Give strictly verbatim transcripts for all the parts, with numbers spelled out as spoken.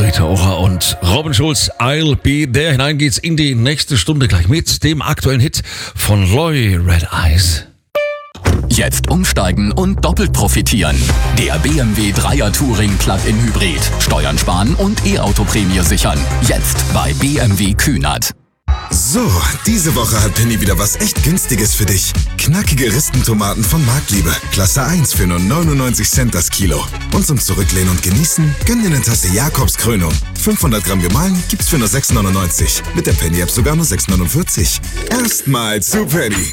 Rita Ora und Robin Schulz, I'll Be There. Hinein geht's in die nächste Stunde gleich mit dem aktuellen Hit von Loy, Red Eyes. Jetzt umsteigen und doppelt profitieren. Der B M W Dreier Touring Plug-in Hybrid. Steuern sparen und E-Auto-Prämie sichern. Jetzt bei B M W Kühnert. So, diese Woche hat Penny wieder was echt Günstiges für dich. Knackige Ristentomaten von Marktliebe. Klasse eins für nur neunundneunzig Cent das Kilo. Und zum Zurücklehnen und Genießen, gönn dir eine Tasse Jakobs Krönung. fünfhundert Gramm gemahlen gibt's für nur sechs neunundneunzig. Mit der Penny-App sogar nur sechs neunundvierzig. Erstmal zu Penny.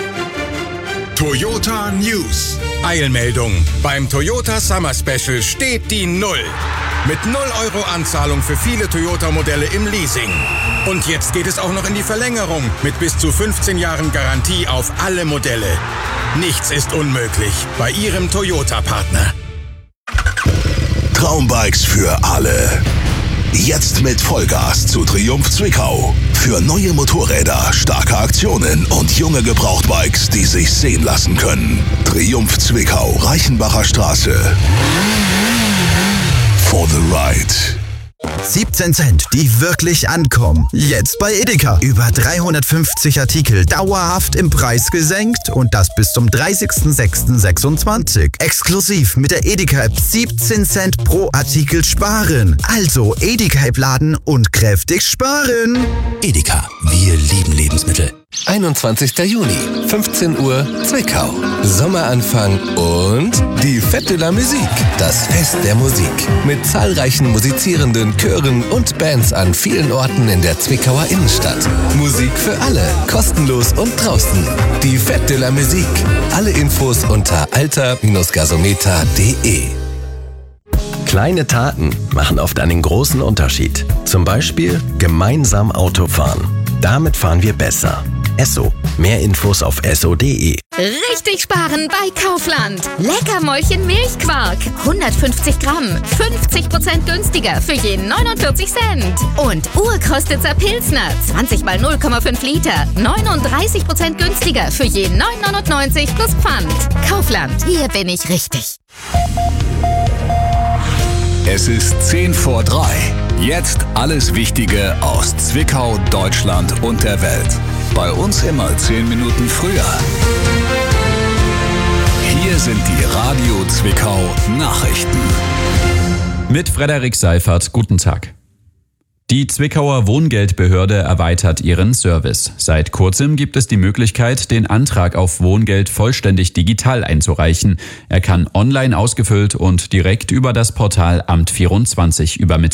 Toyota News. Eilmeldung. Beim Toyota Summer Special steht die Null. Mit null Euro Anzahlung für viele Toyota-Modelle im Leasing. Und jetzt geht es auch noch in die Verlängerung mit bis zu fünfzehn Jahren Garantie auf alle Modelle. Nichts ist unmöglich bei Ihrem Toyota-Partner. Traumbikes für alle. Jetzt mit Vollgas zu Triumph Zwickau. Für neue Motorräder, starke Aktionen und junge Gebrauchtbikes, die sich sehen lassen können. Triumph Zwickau, Reichenbacher Straße. For the ride. siebzehn Cent, die wirklich ankommen. Jetzt bei Edeka. Über dreihundertfünfzig Artikel dauerhaft im Preis gesenkt und das bis zum dreißigsten sechsten sechsundzwanzig. Exklusiv mit der Edeka-App siebzehn Cent pro Artikel sparen. Also Edeka-App laden und kräftig sparen. Edeka, wir lieben Lebensmittel. einundzwanzigster Juni, fünfzehn Uhr, Zwickau. Sommeranfang und die Fête de la Musique, das Fest der Musik. Mit zahlreichen musizierenden Chören und Bands an vielen Orten in der Zwickauer Innenstadt. Musik für alle, kostenlos und draußen. Die Fête de la Musique. Alle Infos unter alter gasometer punkt de. Kleine Taten machen oft einen großen Unterschied. Zum Beispiel gemeinsam Auto fahren. Damit fahren wir besser. Esso. Mehr Infos auf esso punkt de. Richtig sparen bei Kaufland. Leckermäulchen Milchquark. hundertfünfzig Gramm. fünfzig Prozent günstiger für je neunundvierzig Cent. Und Urkostitzer Pilsner. zwanzig mal null Komma fünf Liter. neununddreißig Prozent günstiger für je neun neunundneunzig plus Pfand. Kaufland. Hier bin ich richtig. Es ist zehn vor drei. Jetzt alles Wichtige aus Zwickau, Deutschland und der Welt. Bei uns immer zehn Minuten früher. Hier sind die Radio Zwickau Nachrichten. Mit Frederik Seifert, guten Tag. Die Zwickauer Wohngeldbehörde erweitert ihren Service. Seit kurzem gibt es die Möglichkeit, den Antrag auf Wohngeld vollständig digital einzureichen. Er kann online ausgefüllt und direkt über das Portal Amt vierundzwanzig übermittelt